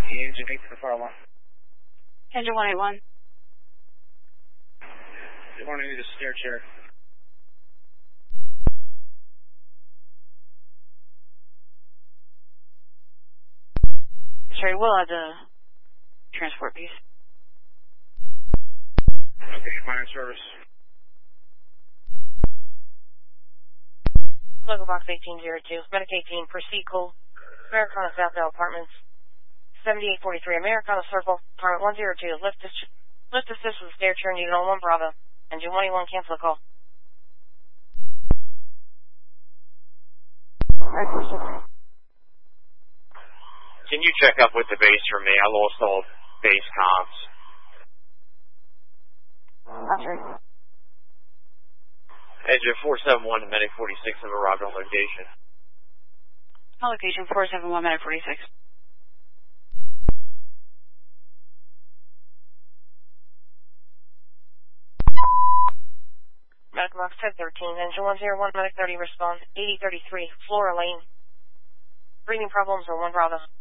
Engine 8 to the 401. Engine 181. Good morning, this is stair chair. Sorry, we'll add the transport piece. Okay, minor service. Local box 1802, Medic 18, proceed cool. Americana Southdale Apartments, 7843, Americana Circle, Apartment 102, lift assist with stair chair needed on 1 Bravo. Engine 181, cancel the call. Can you check up with the base for me? I lost all base comms. Engine 471 to Medic 46 have arrived on location. On location 471, Medic 46. Medic box 1013, engine 101, Medic 30, respond. 8033, Flora Lane. Breathing problems on 1 Bravo.